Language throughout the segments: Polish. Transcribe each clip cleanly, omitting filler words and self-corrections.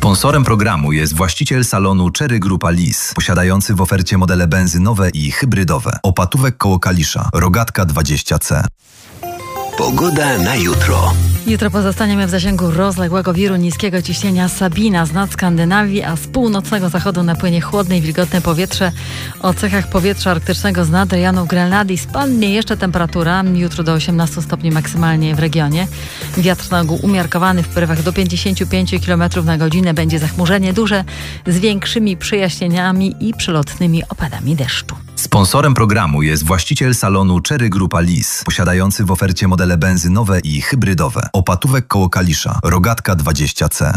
Sponsorem programu jest właściciel salonu Cherry Grupa Lis, posiadający w ofercie modele benzynowe i hybrydowe. Opatówek koło Kalisza, Rogatka 20C. Pogoda na jutro. Jutro pozostaniemy w zasięgu rozległego wiru niskiego ciśnienia Sabina z nad Skandynawii, a z północnego zachodu napłynie chłodne i wilgotne powietrze. O cechach powietrza arktycznego z nad rejonów Grenlandii spadnie jeszcze temperatura. Jutro do 18 stopni maksymalnie w regionie. Wiatr na ogół umiarkowany w porywach do 55 km na godzinę. Będzie zachmurzenie duże z większymi przejaśnieniami i przelotnymi opadami deszczu. Sponsorem programu jest właściciel salonu Cherry Grupa Lis, posiadający w ofercie modele benzynowe i hybrydowe. Opatówek koło Kalisza, Rogatka 20C.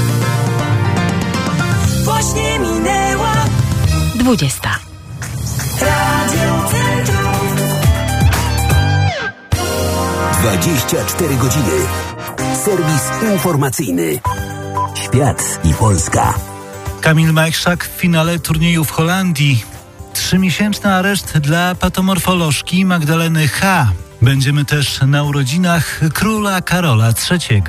Właśnie minęła 20. Radio Centrum. 24 godziny. Serwis informacyjny. Świat i Polska. Kamil Majchrzak w finale turnieju w Holandii. 3-miesięczny areszt dla patomorfolożki Magdaleny H. Będziemy też na urodzinach króla Karola III.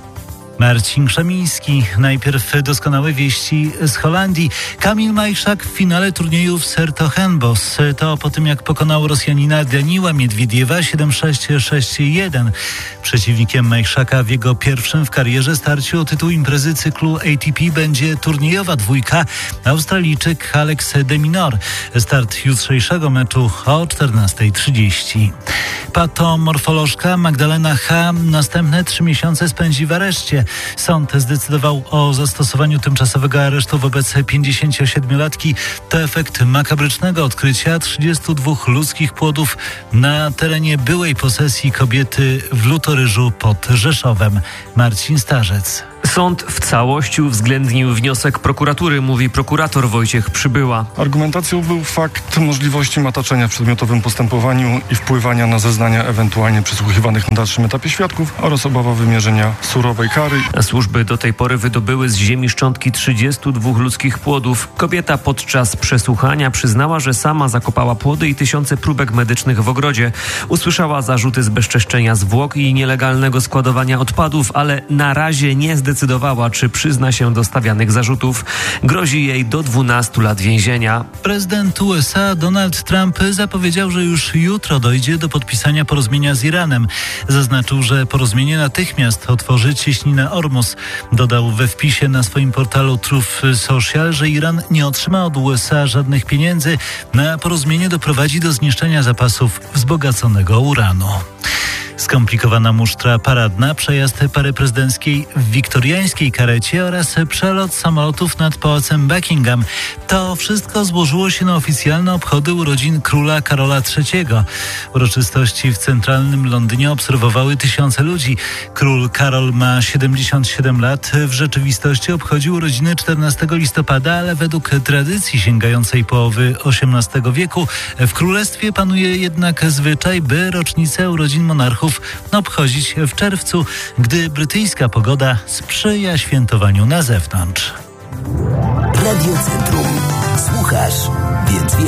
Marcin Krzemiński. Najpierw doskonałe wieści z Holandii. Kamil Majchrzak w finale turnieju w 's-Hertogenbosch. To po tym, jak pokonał Rosjanina Daniila Miedwiediewa 7-6, 6-1. Przeciwnikiem Majchrzaka w jego pierwszym w karierze starciu o tytuł imprezy cyklu ATP będzie turniejowa dwójka Australijczyk Alex de Minaur. Start jutrzejszego meczu o 14:30. Patomorfolożka Magdalena H. następne 3 miesiące spędzi w areszcie. Sąd zdecydował o zastosowaniu tymczasowego aresztu wobec 57-latki. To efekt makabrycznego odkrycia 32 ludzkich płodów na terenie byłej posesji kobiety w Lutoryżu pod Rzeszowem. Marcin Starzec. Sąd w całości uwzględnił wniosek prokuratury, mówi prokurator Wojciech Przybyła. Argumentacją był fakt możliwości mataczenia w przedmiotowym postępowaniu i wpływania na zeznania ewentualnie przesłuchiwanych na dalszym etapie świadków oraz obawa wymierzenia surowej kary. Służby do tej pory wydobyły z ziemi szczątki 32 ludzkich płodów. Kobieta podczas przesłuchania przyznała, że sama zakopała płody i tysiące próbek medycznych w ogrodzie. Usłyszała zarzuty zbezczeszczenia zwłok i nielegalnego składowania odpadów, ale na razie nie zdecydowała, czy przyzna się do stawianych zarzutów. Grozi jej do 12 lat więzienia. Prezydent USA Donald Trump zapowiedział, że już jutro dojdzie do podpisania porozumienia z Iranem. Zaznaczył, że porozumienie natychmiast otworzy cieśninę Ormus. Dodał we wpisie na swoim portalu Truth Social, że Iran nie otrzyma od USA żadnych pieniędzy, a porozumienie doprowadzi do zniszczenia zapasów wzbogaconego uranu. Skomplikowana musztra paradna, przejazd pary prezydenckiej w wiktoriańskiej karecie oraz przelot samolotów nad pałacem Buckingham. To wszystko złożyło się na oficjalne obchody urodzin króla Karola III. Uroczystości w centralnym Londynie obserwowały tysiące ludzi. Król Karol ma 77 lat. W rzeczywistości obchodził urodziny 14 listopada, ale według tradycji sięgającej połowy XVIII wieku w królestwie panuje jednak zwyczaj, by rocznicę urodzin monarchów obchodzić w czerwcu, gdy brytyjska pogoda sprzyja świętowaniu na zewnątrz. Radio Centrum. Słuchasz, więc wiesz.